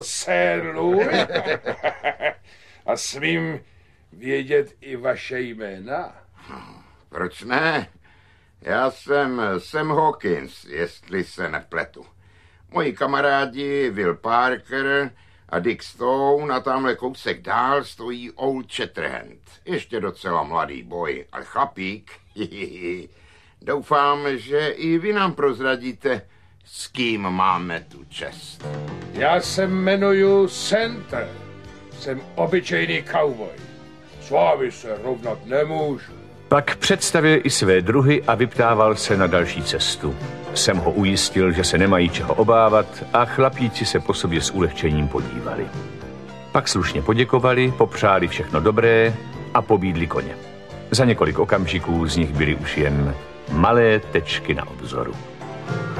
Sérlu. A smím vědět i vaše jména? Proč ne? Já jsem Sam Hawkins, jestli se nepletu. Moji kamarádi Will Parker a Dick Stone a tamhle kousek dál stojí Old Shatterhand. Ještě docela mladý boj, ale chlapík. Doufám, že i vy nám prozradíte, s kým máme tu čest. Já se jmenuju Center. Jsem obyčejný cowboy. S vámi se rovnat nemůžu. Pak představil i své druhy a vyptával se na další cestu. Jsem ho ujistil, že se nemají čeho obávat a chlapíci se po sobě s ulehčením podívali. Pak slušně poděkovali, popřáli všechno dobré a pobídli koně. Za několik okamžiků z nich byly už jen malé tečky na obzoru.